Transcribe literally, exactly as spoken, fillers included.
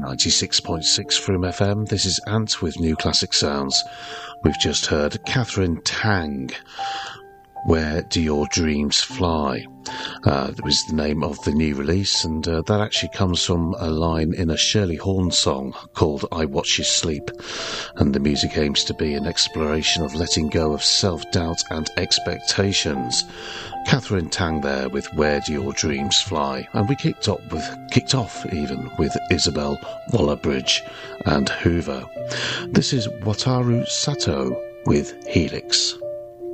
ninety-six point six Froome F M. This is Ant with New Classic Sounds. We've just heard Kathryn Tang, Where Do Your Dreams Fly? Uh, that was the name of the new release, and uh, that actually comes from a line in a Shirley Horn song called I Watch You Sleep, and the music aims to be an exploration of letting go of self-doubt and expectations. Kathryn Tang there with Where Do Your Dreams Fly, and we kicked off with kicked off even with Isabel Wallerbridge and Hoover. This is Wataru Sato with Helix.